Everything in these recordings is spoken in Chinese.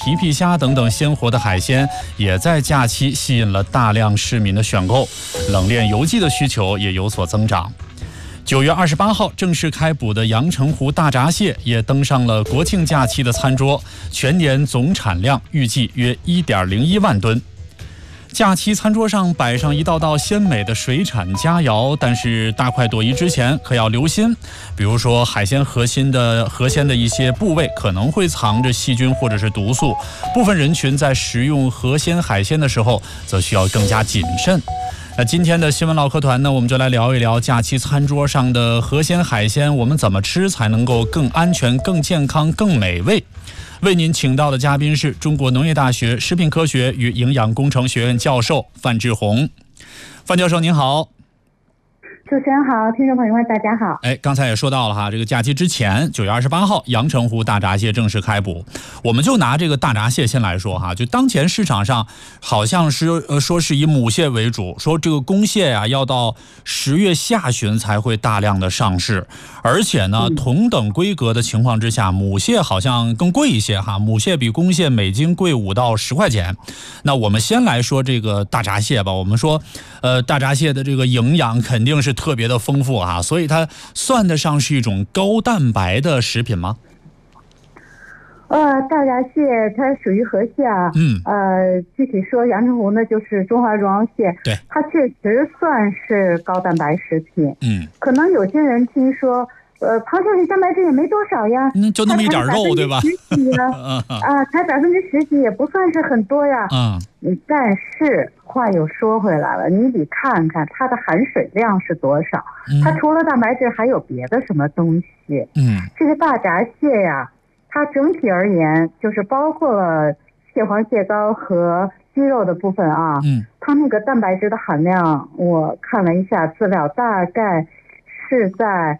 皮皮虾等等鲜活的海鲜，也在假期吸引了大量市民的选购，冷链邮寄的需求也有所增长。9月28号正式开捕的阳澄湖大闸蟹也登上了国庆假期的餐桌，全年总产量预计约1.01万吨。假期餐桌上摆上一道道鲜美的水产佳肴，但是大快朵颐之前可要留心，比如说海鲜核鲜的一些部位可能会藏着细菌或者是毒素，部分人群在食用河鲜海鲜的时候则需要更加谨慎。那今天的新闻唠嗑团呢，我们就来聊一聊假期餐桌上的河鲜海鲜，我们怎么吃才能够更安全、更健康、更美味。为您请到的嘉宾是中国农业大学食品科学与营养工程学院教授范志红。范教授您好。 主持人好，听众朋友们大家好。 刚才也说到了哈，这个假期之前9月28号阳澄湖大闸蟹正式开捕。我们就拿这个大闸蟹先来说哈，就当前市场上好像是说是以母蟹为主，说这个公蟹呀要到10月下旬才会大量的上市，而且呢同等规格的情况之下，母蟹好像更贵一些哈，母蟹比公蟹每斤贵5到10块钱。那我们先来说这个大闸蟹吧，我们说大闸蟹的这个营养肯定是特别的丰富啊，所以它算得上是一种高蛋白的食品吗？ 大闸蟹它属于河蟹啊。具体说阳澄湖呢就是中华绒螯蟹， 对， 它确实算是高蛋白食品。可能有些人听说螃蟹里蛋白质也没多少呀， 就那么一点肉对吧？ 才10%几也不算是很多呀。但是话又说回来了，你得看看它的含水量是多少，它除了蛋白质还有别的什么东西。这个大闸蟹呀，它整体而言就是包括了蟹黄蟹膏和鸡肉的部分啊。它那个蛋白质的含量我看了一下资料，大概是在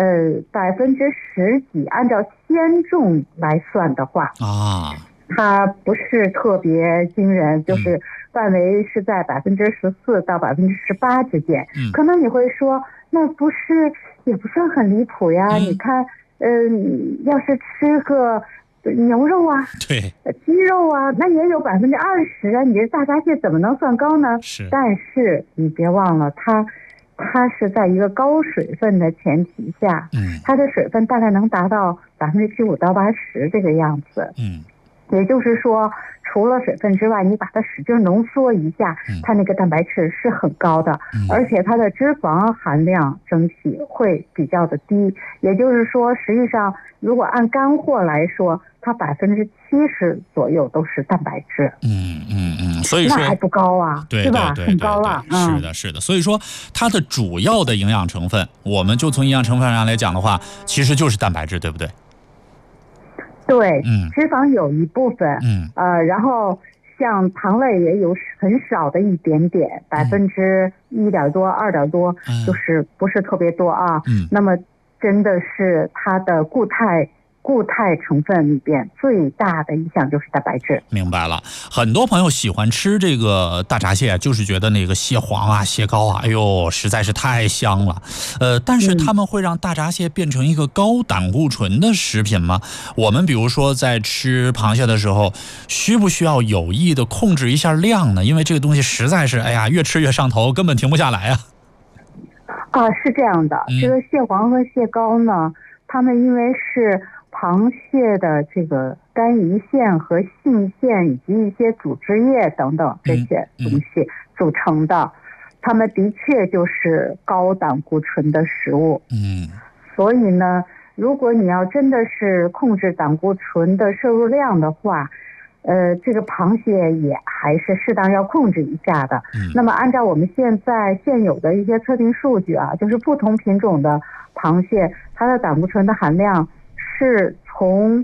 10%几，按照鲜重来算的话它不是特别惊人，就是范围是在14%到18%之间。可能你会说那不是也不算很离谱呀。你看要是吃个牛肉啊， 对， 鸡肉啊，那也有20%啊，你这大闸蟹怎么能算高呢？但是你别忘了它是在一个高水分的前提下，它的水分大概能达到75%到80%这个样子。也就是说除了水分之外，你把它使劲浓缩一下，它那个蛋白质是很高的，而且它的脂肪含量整体会比较的低。也就是说实际上如果按干货来说，它70%左右都是蛋白质。 所以说那还不高啊，对吧？很高了。 是的。所以说它的主要的营养成分，我们就从营养成分上来讲的话，其实就是蛋白质，对不对？ 对，脂肪有一部分，然后像糖类也有很少的一点点，1点多、2点多，就是不是特别多啊。那么真的是它的固态成分里边最大的一项就是蛋白质。 明白了，很多朋友喜欢吃这个大闸蟹，就是觉得那个蟹黄啊、蟹膏啊，哎呦，实在是太香了。但是他们会让大闸蟹变成一个高胆固醇的食品吗？我们比如说在吃螃蟹的时候，需不需要有意的控制一下量呢？因为这个东西实在是，越吃越上头，根本停不下来啊。 是这样的，这个蟹黄和蟹膏呢，它们因为是螃蟹的这个肝胰腺和性腺以及一些组织液等等这些东西组成的，它们的确就是高胆固醇的食物。所以呢，如果你要真的是控制胆固醇的摄入量的话，这个螃蟹也还是适当要控制一下的。那么按照我们现有的一些测定数据啊，就是不同品种的螃蟹，它的胆固醇的含量是从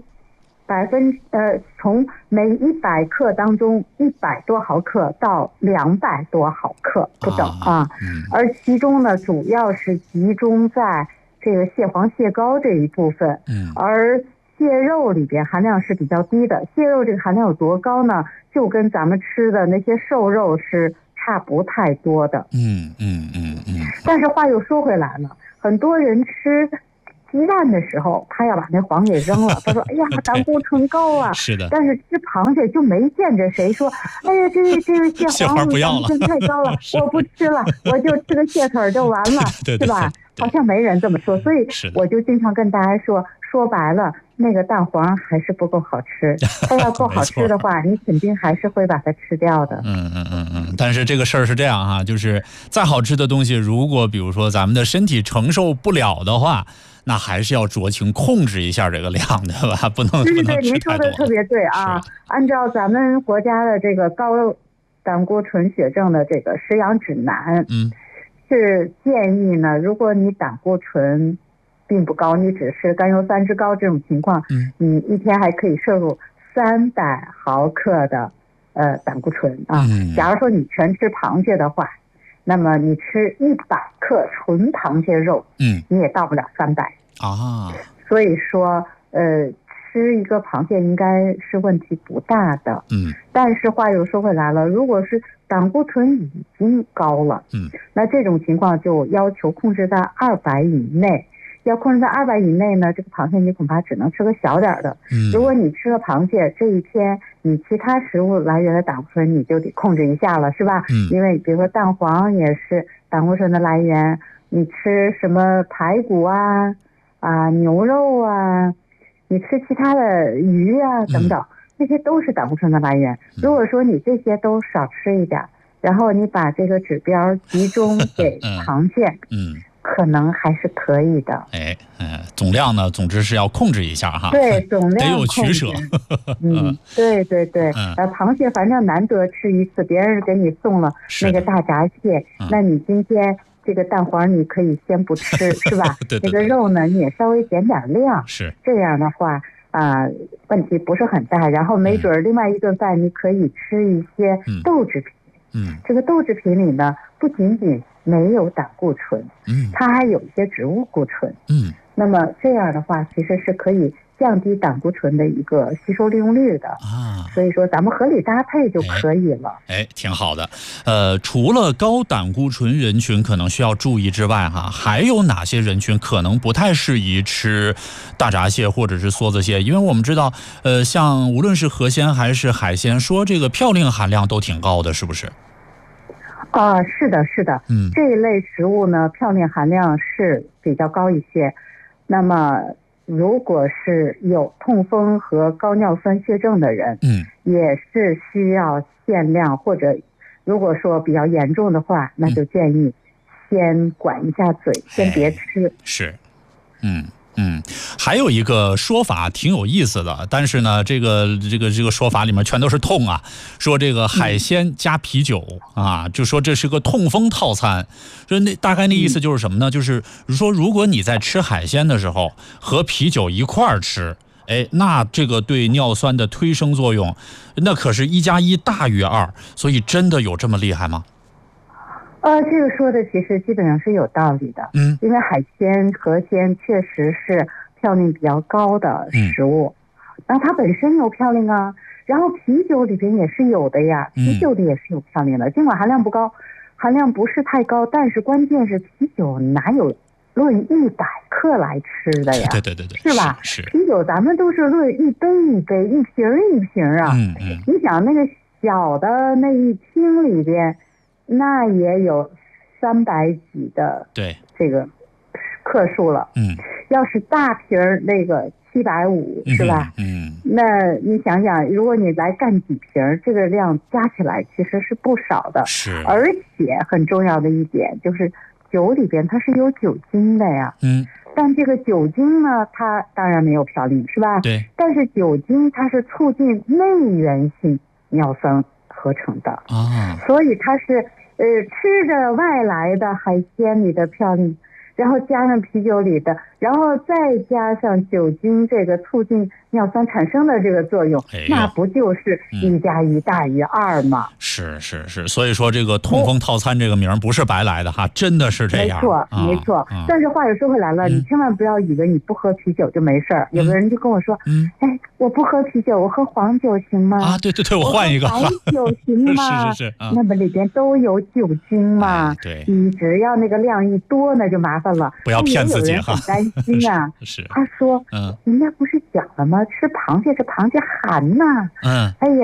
每100克当中100多毫克到200多毫克不等啊。而其中呢，主要是集中在这个蟹黄蟹膏这一部分。而蟹肉里边含量是比较低的，蟹肉这个含量有多高呢？就跟咱们吃的那些瘦肉是差不太多的。但是话又说回来了，很多人吃饭的时候，他要把那黄给扔了。他说：“哎呀，胆固醇高啊！” 是的。 但是吃螃蟹就没见着谁说：“哎呀，这个蟹黄不要了， 胆固醇太高了，我不吃了，我就吃个蟹腿就完了， 对是吧？”好像没人这么说，所以我就经常跟大家说白了，那个蛋黄还是不够好吃。它要够好吃的话，你肯定还是会把它吃掉的。 但是这个事儿是这样哈，就是再好吃的东西，如果比如说咱们的身体承受不了的话，那还是要酌情控制一下这个量的吧，不能对， 吃太多。 您说的特别对啊。按照咱们国家的这个高胆固醇血症的这个食养指南，是建议呢，如果你胆固醇并不高，你只是甘油三酯高这种情况，你一天还可以摄入300毫克的胆固醇啊。假如说你全吃螃蟹的话，那么你吃100克纯螃蟹肉，你也到不了300 啊。 所以说吃一个螃蟹应该是问题不大的。但是话又说回来了，如果是胆固醇已经高了，那这种情况就要求控制在200以内。要控制在200以内呢，这个螃蟹你恐怕只能吃个小点的。如果你吃了螃蟹，这一天你其他食物来源的胆固醇你就得控制一下了，是吧？因为比如说蛋黄也是胆固醇的来源，你吃什么排骨啊、牛肉啊，你吃其他的鱼啊等等，这些都是胆固醇的来源。如果说你这些都少吃一点，然后你把这个指标集中给螃蟹，可能还是可以的。 总量呢，总之是要控制一下哈。 对，总量得有取舍。 对。螃蟹反正难得吃一次，别人给你送了那个大闸蟹，那你今天这个蛋黄你可以先不吃，是吧？ 对。 那个肉呢，你也稍微减点量， 是这样的话问题不是很大。然后没准另外一顿饭你可以吃一些豆制品。这个豆制品里呢，不仅仅没有胆固醇，它还有一些植物固醇，那么这样的话其实是可以降低胆固醇的一个吸收利用率的所以说咱们合理搭配就可以了。 挺好的。除了高胆固醇人群可能需要注意之外哈，还有哪些人群可能不太适宜吃大闸蟹或者是梭子蟹？因为我们知道像无论是河鲜还是海鲜，说这个嘌呤含量都挺高的，是不是？ 是的，这一类食物呢，嘌呤含量是比较高一些。那么，如果是有痛风和高尿酸血症的人，也是需要限量，或者如果说比较严重的话，那就建议先管一下嘴，先别吃。 是，还有一个说法挺有意思的，但是呢，这个说法里面全都是痛啊。说这个海鲜加啤酒就说这是个痛风套餐。说大概那意思就是什么呢？就是说如果你在吃海鲜的时候和啤酒一块儿吃，那这个对尿酸的推升作用，那可是1+1大于2，所以真的有这么厉害吗？ 这个说的其实基本上是有道理的。因为海鲜、河鲜确实是嘌呤比较高的食物，那它本身有嘌呤啊，然后啤酒里边也是有的呀，啤酒里也是有嘌呤的，尽管含量不高，含量不是太高，但是关键是啤酒哪有论100克来吃的呀？ 对， 是吧？ 是啤酒咱们都是论1杯1杯、1瓶1瓶啊。你想那个小的那一听里边，那也有300几的这个克数了。要是大瓶那个750，是吧？那你想想，如果你来干几瓶，这个量加起来其实是不少的。而且很重要的一点就是酒里边它是有酒精的呀。但这个酒精呢，它当然没有嘌呤，是吧？ 对。 但是酒精它是促进内源性尿酸合成的所以它是吃着外来的海鲜里的嘌呤，然后加上啤酒里的，然后再加上酒精这个促进尿酸产生的这个作用，那不就是1+1大于2吗？ 是，所以说这个痛风套餐这个名不是白来的哈，真的是这样。 没错。但是话又说回来了，你千万不要以为你不喝啤酒就没事儿。有的人就跟我说，我不喝啤酒，我喝黄酒行吗？对， 我换一个。 白酒行吗？ 是。 那么里边都有酒精嘛。 对。 你只要那个量一多，那就麻烦了。 不要骗自己哈。 很担心啊。 是。 他说，人家不是讲了吗？吃螃蟹，这螃蟹寒呐。哎